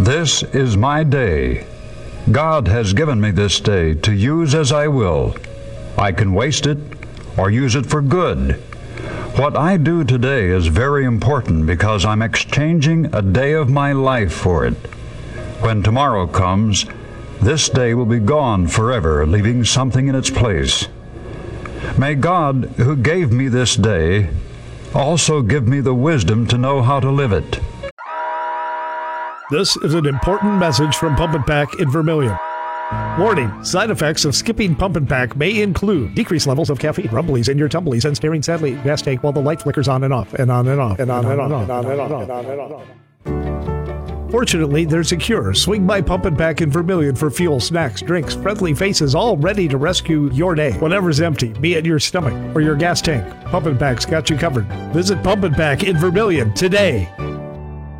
This is my day. God has given me this day to use as I will. I can waste it or use it for good. What I do today is very important because I'm exchanging a day of my life for it. When tomorrow comes, this day will be gone forever, leaving something in its place. May God, who gave me this day, also give me the wisdom to know how to live it. This is an important message from Pump and Pack in Vermilion. Warning, side effects of skipping Pump and Pack may include decreased levels of caffeine, rumblies in your tumblies, and staring sadly at gas tank while the light flickers on and off, and on and off, and on and on, and on and on, and on and on. Fortunately, there's a cure. Swing by Pump and Pack in Vermilion for fuel, snacks, drinks, friendly faces, all ready to rescue your day. Whatever's empty, be it your stomach or your gas tank, Pump and Pack's got you covered. Visit Pump and Pack in Vermilion today.